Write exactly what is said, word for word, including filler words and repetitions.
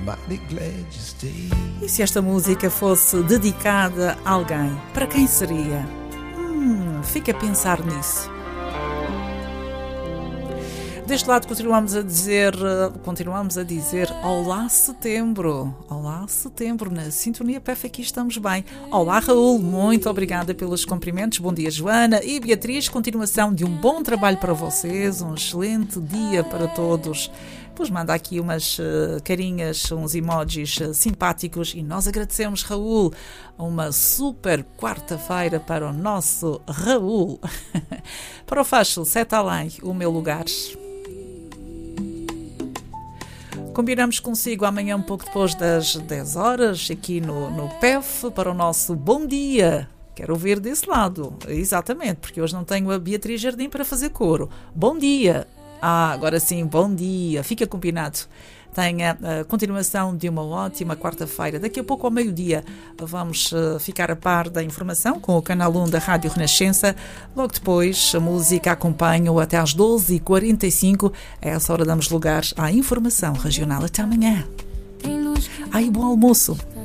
mighty glad you stayed. E se esta música fosse dedicada a alguém, para quem seria? Hum, fica a pensar nisso. Deste lado continuamos a dizer, continuamos a dizer Olá Setembro, Olá Setembro, na Sintonia P F aqui estamos bem. Olá Raul, muito obrigada pelos cumprimentos, bom dia Joana e Beatriz, continuação de um bom trabalho para vocês, um excelente dia para todos. Pois manda aqui umas uh, carinhas, uns emojis uh, simpáticos e nós agradecemos, Raul. Uma super quarta-feira para o nosso Raul. Para o Facho, sete além, o meu lugar. Combinamos consigo amanhã um pouco depois das dez horas aqui no, no P F para o nosso Bom Dia. Quero ouvir desse lado, exatamente, porque hoje não tenho a Beatriz Jardim para fazer coro. Bom dia! Ah, agora sim, bom dia, fica combinado. Tenha a continuação de uma ótima quarta-feira. Daqui a pouco ao meio-dia vamos uh, ficar a par da informação com o canal um da Rádio Renascença. Logo depois a música acompanha-o até às doze e quarenta e cinco. A essa hora damos lugar à informação regional. Até amanhã. Ai, bom almoço.